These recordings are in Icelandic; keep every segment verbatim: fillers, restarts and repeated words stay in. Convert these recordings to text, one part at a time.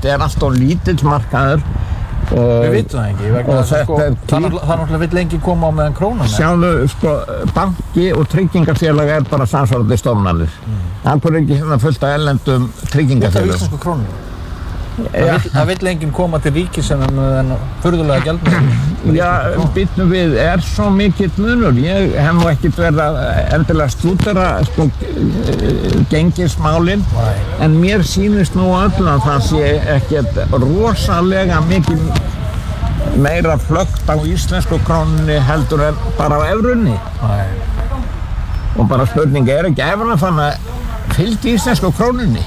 þetta er alltaf lítill markaður. Við vitum það ekki, vegna þess að sko, það náttúrulega vill lengi koma á meðan krónan. Sjáðu, sko, banki og tryggingafélag er bara samsvarandi stofnanir. Mm. Það er ekki hérna fullt af erlendum tryggingafélögum. Þetta er íslensku krónum. Það vill, það vill enginn koma til ríkis en en furðulega gjaldmiðil. Já, býtum við, er svo mikill munur. Ég hef nú ekkert verið að endilega stúdera sko, gengismálin, en mér sýnist nú öll að það sé ekkert rosalega mikil meira flögt á íslensku krónunni heldur en bara á evrunni. Nei. Og bara spurning, er ekki evran þannig að fylgdi íslensku krónunni?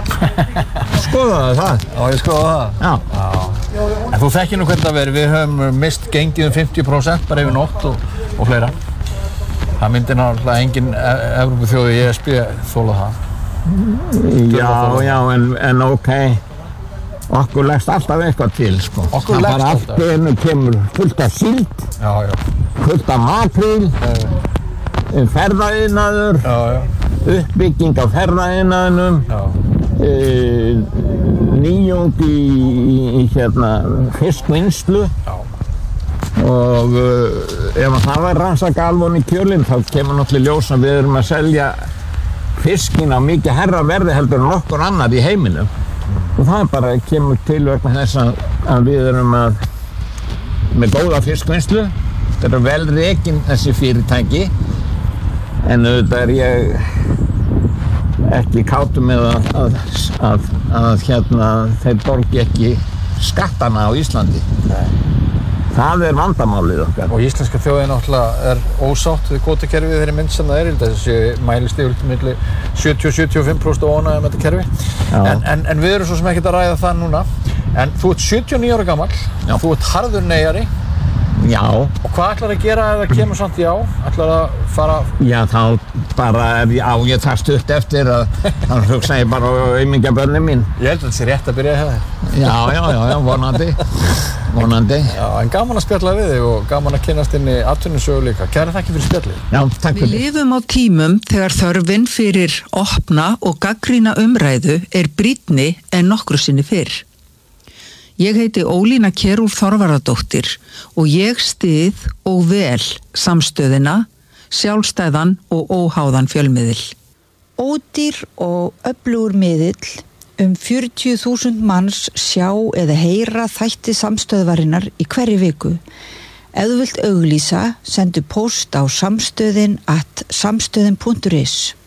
Skoðaðu það? Já, ég skoða það. Já. Já. En þú þekkir nú hvernig það verið, við höfum mist gengið um fimmtíu prósent bara yfir nótt og, og fleira. Það myndi náttúrulega engin Evrópuþjóð í E S B þola það. Já, já, en, en ok. Okkur leggst alltaf eitthvað til, sko. Okkur leggst alltaf. Það bara allt kemur fullt af síld, já, já. fullt af makríl, ferðaiðnaður, já, já. uppbygging af ferðaiðnaðinum. Já. Uh, nýjung í, í, í hérna fiskvinnslu. Já. Og uh, ef það var rannsaka alveg í kjölinn þá kemur náttúrulega ljós að við erum að selja fiskinn á mikið herra verði heldur en nokkur annar í heiminum. Mm. Og það bara kemur til vegna þess að, að við erum að með góða fiskvinnslu. Þetta eru vel rekin þessi fyrirtæki, en auðvitað er ég ekki kátur með að, að, að, að hérna, þeir borgi ekki skattana á Íslandi. Nei. Það er vandamálið okkar. Og íslenska þjóðin náttúrulega er ósátt við kvótakerfið þeirri mynd sem það er. Þessi mælist yfirleitt milli sjötíu til sjötíu og fimm prósent óánægja með þetta kerfi. En, en, en við erum svo sem ekkert að ræða það núna. En þú ert sjötíu og níu ára gamall, já. Þú ert harður neyjari. Já. Og hvað ætlar að gera ef það kemur samt já? Ætlar að fara... Já, þá bara ef já, ég tar stutt eftir að þá hugsa ég bara á aumingjabörnin mín. Ég held að þetta sé rétt að byrja að hefða. Já, já, já, já, vonandi. Vonandi. Já, en gaman að spjalla við þig og gaman að kynnast inn í atvinnusögu líka. Kæra þakki fyrir spjallið. Já, takk fyrir. Við lifum á tímum þegar þörfin fyrir opna og gagnrýna umræðu er brýnni en nokkru sinni fyrr. Ég heiti Ólína Kjerúlf Þorvarðardóttir og ég styð og vel samstöðina, sjálfstæðan og óháðan fjölmiðil. Ódýr og öflugur miðill, um fjörutíu þúsund manns sjá eða heyra þætti samstöðvarinnar í hverri viku. Ef þú vilt auglýsa, sendu post á samstöðin at samstöðin punktur is.